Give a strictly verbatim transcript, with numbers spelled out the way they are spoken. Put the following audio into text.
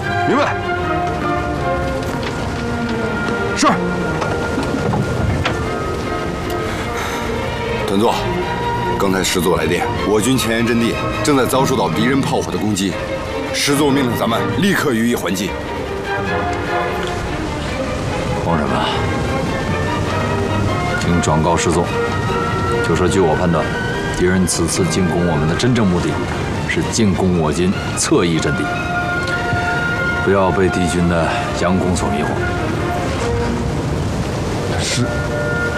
明白。是。团座，刚才师座来电，我军前沿阵地正在遭受到敌人炮火的攻击，师座命令咱们立刻予以还击。 慌什么？请转告师座，就说据我判断，敌人此次进攻我们的真正目的是进攻我军侧翼阵地，不要被敌军的佯攻所迷惑。 是。